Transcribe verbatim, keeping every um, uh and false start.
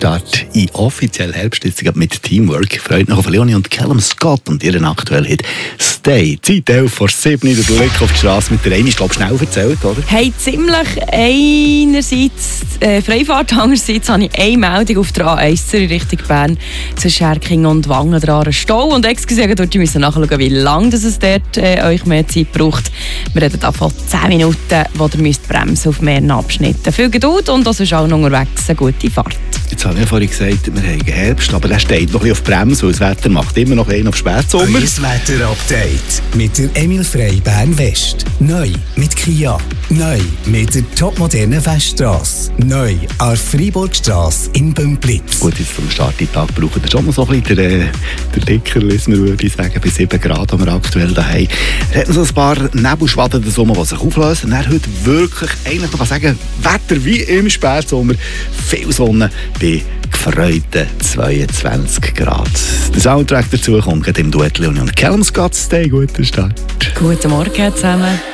Start in offiziell Herbst mit Teamwork. Freut noch auf Leonie und Callum Scott und ihren aktuellen Hit Stay. Zeit elf vor sieben, der Blick auf die Straße mit der einen, ich glaube, schnell erzählt, oder? Hey, ziemlich. Einerseits äh, Freifahrt, andererseits habe ich eine Meldung auf der A eins in Richtung Bern zwischen Scherking und Wangen dran einen Stau. Und excuse, dort müssen nachschauen, wie lange das es dort äh, euch mehr Zeit braucht. Wir reden da von zehn Minuten, wo ihr müsst bremsen auf mehreren Abschnitten. Viel Geduld und das ist auch noch unterwegs eine gute Fahrt. Jetzt habe ich ja vorhin gesagt, wir haben Herbst, aber der steht noch ein bisschen auf Bremse, weil das Wetter macht immer noch einen auf Spätsommer. Das Wetter-Update mit der Emil Frey Bern West. Neu mit Kia. Neu mit der topmodernen Weststrasse. Neu an der Freiburgstrasse in Bümplitz. Gut, jetzt zum Start in den Tag brauchen wir schon mal so ein bisschen den, äh, den Ticker, lesen wir, würde ich sagen, bei sieben Grad haben wir aktuell daheim. Wir hatten so ein paar Nebelschwaden die sich auflösen. Und dann heute wirklich, eigentlich man kann sagen, Wetter wie im Spätsommer, viel Sonne bei gefreuten zweiundzwanzig Grad. Der Soundtrack dazu kommt im Duett Leonie und Callum Scott. Stay, guter Start. Guten Morgen zusammen.